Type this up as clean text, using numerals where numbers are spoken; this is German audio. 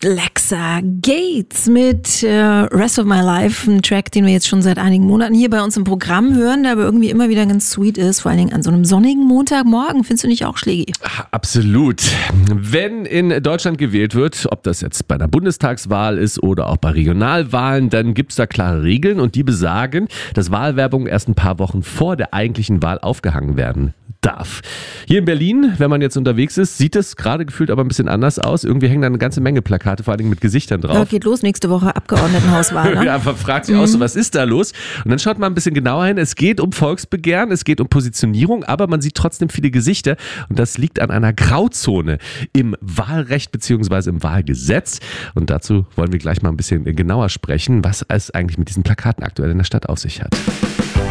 Lexa Gates mit Rest of My Life, ein Track, den wir jetzt schon seit einigen Monaten hier bei uns im Programm hören, der aber irgendwie immer wieder ganz sweet ist, vor allen Dingen an so einem sonnigen Montagmorgen. Findest du nicht auch, Schlägi? Absolut. Wenn in Deutschland gewählt wird, ob das jetzt bei einer Bundestagswahl ist oder auch bei Regionalwahlen, dann gibt es da klare Regeln und die besagen, dass Wahlwerbung erst ein paar Wochen vor der eigentlichen Wahl aufgehangen werden darf. Hier in Berlin, wenn man jetzt unterwegs ist, sieht es gerade gefühlt aber ein bisschen anders aus. Irgendwie hängen da eine ganze Menge Plakate, vor allen Dingen mit Gesichtern drauf. Ja, geht los nächste Woche, Abgeordnetenhauswahl. Ne? Ja, man fragt sich auch so, was ist da los? Und dann schaut man ein bisschen genauer hin. Es geht um Volksbegehren, es geht um Positionierung, aber man sieht trotzdem viele Gesichter und das liegt an einer Grauzone im Wahlrecht bzw. im Wahlgesetz. Und dazu wollen wir gleich mal ein bisschen genauer sprechen, was es eigentlich mit diesen Plakaten aktuell in der Stadt auf sich hat.